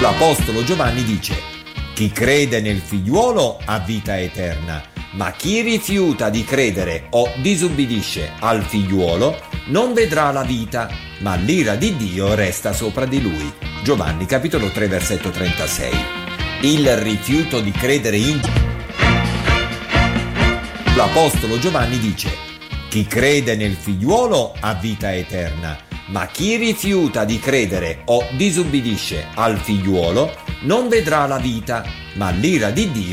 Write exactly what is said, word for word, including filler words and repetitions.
L'Apostolo Giovanni dice: chi crede nel figliuolo ha vita eterna, ma chi rifiuta di credere o disubbidisce al figliuolo non vedrà la vita, ma l'ira di Dio resta sopra di lui. Giovanni capitolo tre versetto trentasei. Il rifiuto di credere in L'Apostolo Giovanni dice: chi crede nel figliuolo ha vita eterna, ma chi rifiuta di credere o disubbidisce al figliuolo non vedrà la vita, ma l'ira di Dio